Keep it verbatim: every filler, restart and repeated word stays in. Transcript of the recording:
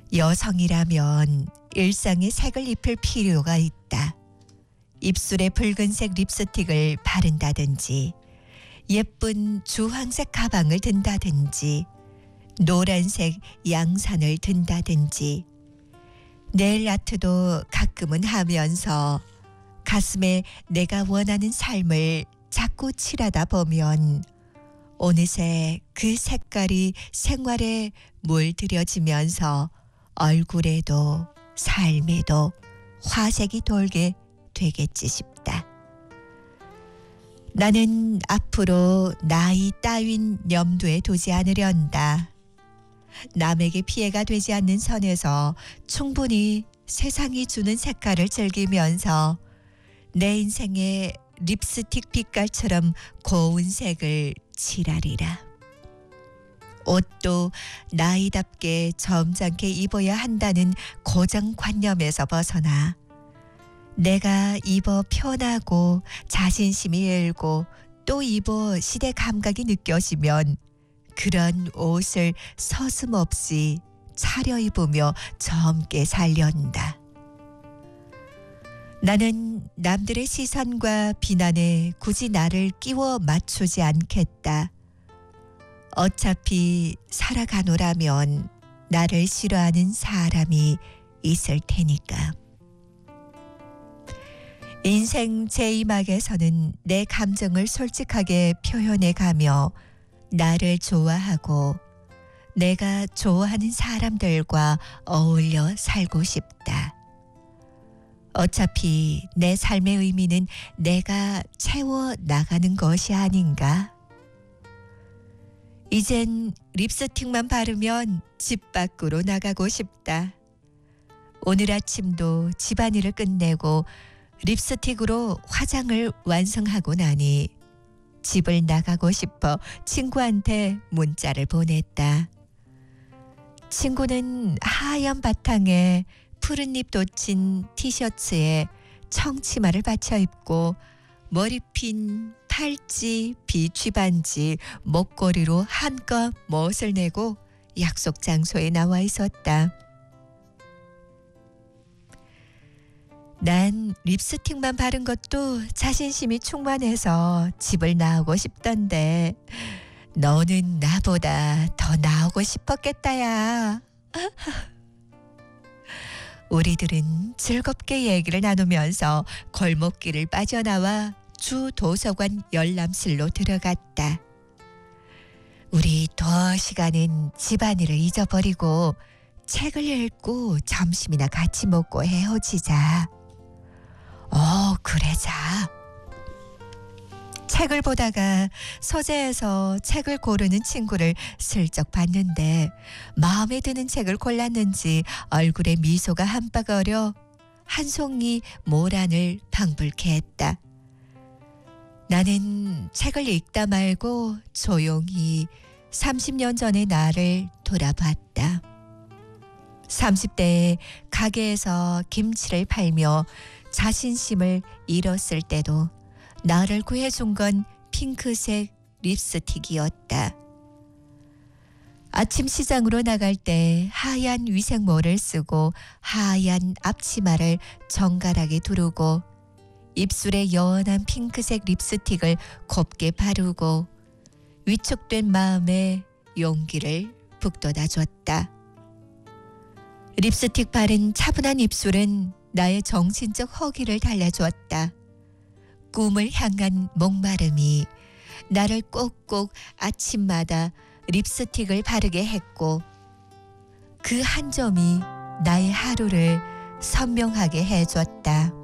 여성이라면 일상에 색을 입힐 필요가 있다. 입술에 붉은색 립스틱을 바른다든지 예쁜 주황색 가방을 든다든지 노란색 양산을 든다든지 네일 아트도 가끔은 하면서 가슴에 내가 원하는 삶을 자꾸 칠하다 보면 어느새 그 색깔이 생활에 물들여지면서 얼굴에도 삶에도 화색이 돌게 되겠지 싶다. 나는 앞으로 나이 따윈 염두에 두지 않으련다. 남에게 피해가 되지 않는 선에서 충분히 세상이 주는 색깔을 즐기면서 내 인생의 립스틱 빛깔처럼 고운 색을 칠하리라. 옷도 나이답게 점잖게 입어야 한다는 고정관념에서 벗어나 내가 입어 편하고 자신심이 일고 또 입어 시대 감각이 느껴지면 그런 옷을 서슴없이 차려입으며 젊게 살련다. 나는 남들의 시선과 비난에 굳이 나를 끼워 맞추지 않겠다. 어차피 살아가노라면 나를 싫어하는 사람이 있을 테니까. 인생 제이 막에서는 내 감정을 솔직하게 표현해가며 나를 좋아하고 내가 좋아하는 사람들과 어울려 살고 싶다. 어차피 내 삶의 의미는 내가 채워 나가는 것이 아닌가? 이젠 립스틱만 바르면 집 밖으로 나가고 싶다. 오늘 아침도 집안일을 끝내고 립스틱으로 화장을 완성하고 나니 집을 나가고 싶어 친구한테 문자를 보냈다. 친구는 하얀 바탕에 푸른 잎 돋친 티셔츠에 청치마를 받쳐 입고 머리핀, 팔찌, 비취 반지, 목걸이로 한껏 멋을 내고 약속 장소에 나와 있었다. 난 립스틱만 바른 것도 자신심이 충만해서 집을 나오고 싶던데 너는 나보다 더 나오고 싶었겠다야. 우리들은 즐겁게 얘기를 나누면서 골목길을 빠져나와 주 도서관 열람실로 들어갔다. 우리 두어 시간은 집안일을 잊어버리고 책을 읽고 점심이나 같이 먹고 헤어지자. 어, 그래자. 책을 보다가 서재에서 책을 고르는 친구를 슬쩍 봤는데 마음에 드는 책을 골랐는지 얼굴에 미소가 한박 어려 한 송이 모란을 방불케 했다. 나는 책을 읽다 말고 조용히 삼십 년 전의 나를 돌아봤다. 삼십 대에 가게에서 김치를 팔며 자신심을 잃었을 때도 나를 구해준 건 핑크색 립스틱이었다. 아침 시장으로 나갈 때 하얀 위생모를 쓰고 하얀 앞치마를 정갈하게 두르고 입술에 연한 핑크색 립스틱을 곱게 바르고 위축된 마음에 용기를 북돋아 줬다. 립스틱 바른 차분한 입술은 나의 정신적 허기를 달래주었다. 꿈을 향한 목마름이 나를 꼭꼭 아침마다 립스틱을 바르게 했고 그 한 점이 나의 하루를 선명하게 해줬다.